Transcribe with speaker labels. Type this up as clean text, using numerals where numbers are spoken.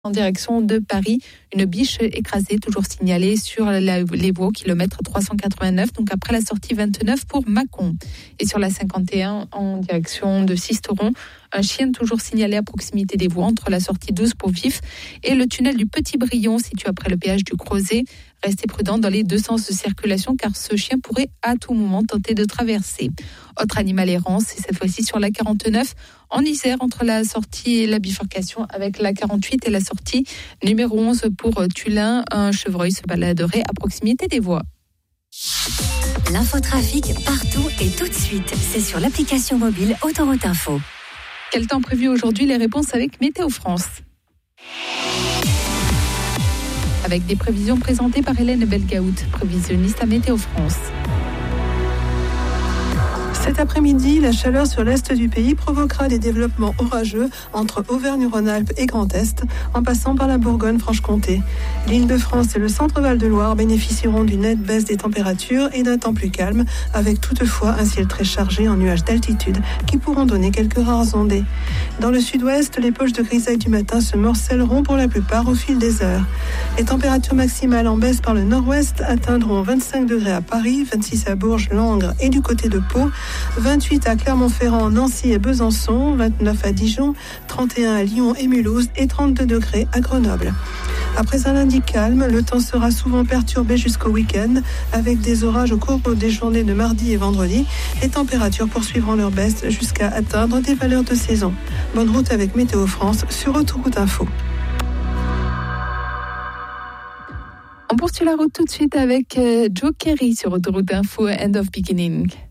Speaker 1: En direction de Paris, une biche écrasée, toujours signalée sur les voies au kilomètre 389, donc après la sortie 29 pour Mâcon. Et sur la 51, en direction de Sisteron, un chien toujours signalé à proximité des voies entre la sortie 12 pour Vif et le tunnel du Petit Brion, situé après le péage du Crozet. Restez prudent dans les deux sens de circulation car ce chien pourrait à tout moment tenter de traverser. Autre animal errant, c'est cette fois-ci sur la 49 en Isère entre la sortie et la bifurcation avec la 48 et la sortie numéro 11 pour Tullin. Un chevreuil se baladerait à proximité des voies.
Speaker 2: L'infotrafic partout et tout de suite. C'est sur l'application mobile Autoroute Info.
Speaker 1: Quel temps prévu aujourd'hui? Les réponses avec Météo France. Avec des prévisions présentées par Hélène Belgaout, prévisionniste à Météo France.
Speaker 3: Cet après-midi, la chaleur sur l'est du pays provoquera des développements orageux entre Auvergne-Rhône-Alpes et Grand Est, en passant par la Bourgogne-Franche-Comté. L'Île-de-France et le centre-Val de Loire bénéficieront d'une nette baisse des températures et d'un temps plus calme, avec toutefois un ciel très chargé en nuages d'altitude qui pourront donner quelques rares ondées. Dans le sud-ouest, les poches de grisaille du matin se morcelleront pour la plupart au fil des heures. Les températures maximales en baisse par le nord-ouest atteindront 25 degrés à Paris, 26 à Bourges, Langres et du côté de Pau, 28 à Clermont-Ferrand, Nancy et Besançon, 29 à Dijon, 31 à Lyon et Mulhouse et 32 degrés à Grenoble. Après un lundi calme, le temps sera souvent perturbé jusqu'au week-end avec des orages au cours des journées de mardi et vendredi. Les températures poursuivront leur baisse jusqu'à atteindre des valeurs de saison. Bonne route avec Météo France sur Autoroute Info.
Speaker 1: On poursuit la route tout de suite avec Joe Kerry sur Autoroute Info, End of Beginning.